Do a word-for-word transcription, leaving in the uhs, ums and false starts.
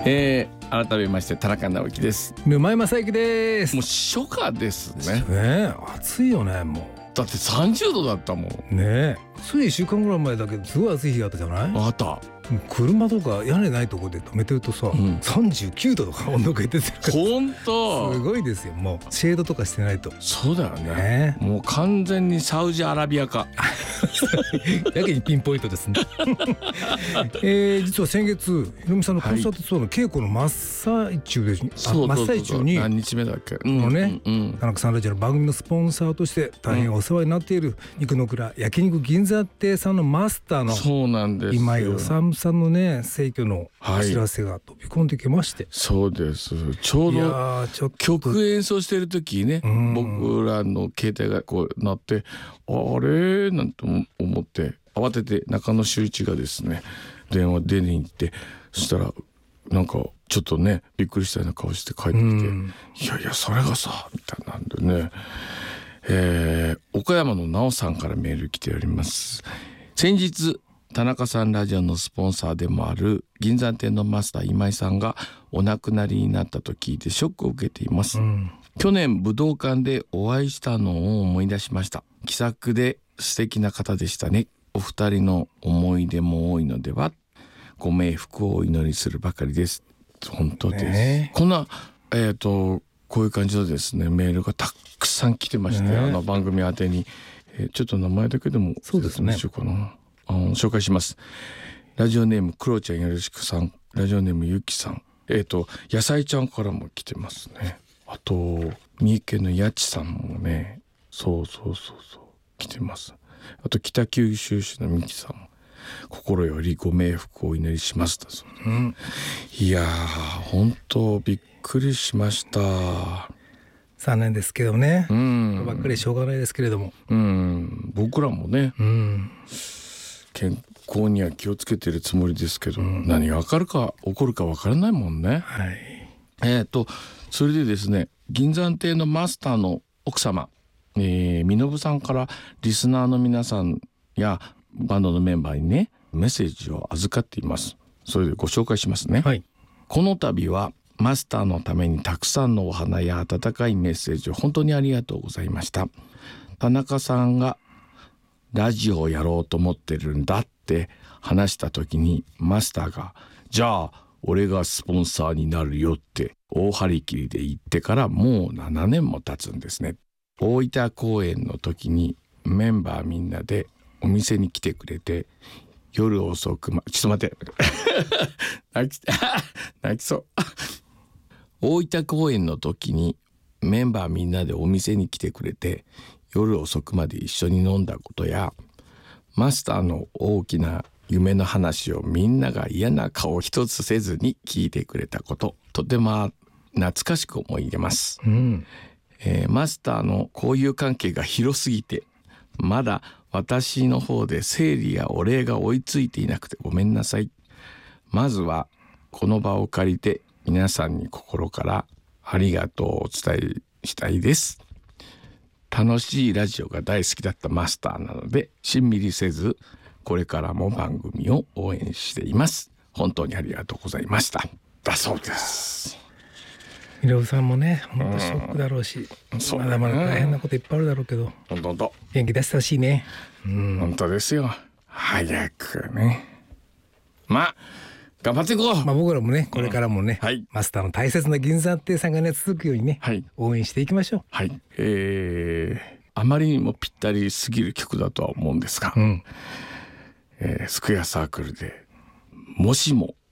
えー、改めまして田中直樹です。 沼井正幸です。 もう初夏ですね。 ねえ、暑いよね。もうだってさんじゅうどだったもんね。 え、ついいっしゅうかんぐらい前だけどすごい暑い日があったじゃない。 あった。 車とか屋根ないとこで止めてるとさ、うん、さんじゅうきゅうどとか温度が出てるから本当すごいですよ。もうシェードとかしてないと。 そうだよ ね, ねもう完全にサウジアラビアかやけにピンポイントですね、えー、実は先月ひろみさんのコンサートツアーの稽古の真っ最中で、 そう真っ最中に何日目だっけ、 うんのね、 うんうん、 田中さんラジオの番組のスポンサーとして大変お世話になっている肉の蔵焼肉銀座亭さんのマスターのそうなんです今井治さんのね逝去のお知らせが飛び込んできまして、はい、 そうです。ちょうど曲演奏してる時ね、僕らの携帯がこうなってあれなんて思って慌てて中野秀一がですね電話出に行って、そしたらなんかちょっとねびっくりしたような顔して帰ってきて、いやいやそれがさみたいなんでね、えー、岡山の直さんからメール来ております。先日田中さんラジオのスポンサーでもある銀山店のマスター今井さんがお亡くなりになったと聞いてショックを受けています、うん、去年武道館でお会いしたのを思い出しました。気さくで素敵な方でしたね。お二人の思い出も多いのでは。ご冥福をお祈りするばかりです。本当です、ね、こんなえっ、ー、とこういう感じのですねメールがたくさん来てまして、ね、あの番組宛てに、えー、ちょっと名前だけでもそうですねしようかな。あの紹介します。ラジオネームクロちゃんよろしくさん、ラジオネームゆきさん、えっと野菜ちゃんからも来てますね。あと三重県のやちさんもね、そうそうそうそう来てます。あと北九州市のみきさんも心よりご冥福をお祈りしますだそうです、うん、いやー本当びっくりしました。 残念ですけどね、うん、ばっかりしょうがないですけれども、 うん、僕らもね、うん、健康には気をつけてるつもりですけど、うん、何が起こるか起こるか分からないもんね、はい、えーとそれでですね銀山亭のマスターの奥様、えー、みのぶさんからリスナーの皆さんやバンドのメンバーにねメッセージを預かっています。それでご紹介しますね、はい、この度はマスターのためにたくさんのお花や温かいメッセージを本当にありがとうございました。田中さんがラジオをやろうと思ってるんだって話した時にマスターがじゃあ俺がスポンサーになるよって大張り切りで言ってからもうななねんも経つんですね。大分公演の時にメンバーみんなでお店に来てくれて夜遅くまちょっと待って泣き泣きそう大分公演の時にメンバーみんなでお店に来てくれて夜遅くまで一緒に飲んだことやマスターの大きな夢の話をみんなが嫌な顔一つせずに聞いてくれたこと、とても懐かしく思い出ます、うんえー、マスターの交友関係が広すぎてまだ私の方で整理やお礼が追いついていなくてごめんなさい。まずはこの場を借りて皆さんに心からありがとうをお伝えしたいです。楽しいラジオが大好きだったマスターなのでしんみりせずこれからも番組を応援しています。本当にありがとうございましただそうです。 みのぶさんもね本当ショックだろうし、うん、まだまだ大変なこといっぱいあるだろうけど、 本当本当元気出してほしいね、うん、 本当ですよ。早くねまあ頑張っていこう、 まあ、僕らもねこれからもね、うんはい、マスターの大切な銀山亭さんがね続くようにね、はい、応援していきましょう。 はい、えー、あまりにもぴったりすぎる曲だとは思うんですが、うんえー、スクエアサークルでもしも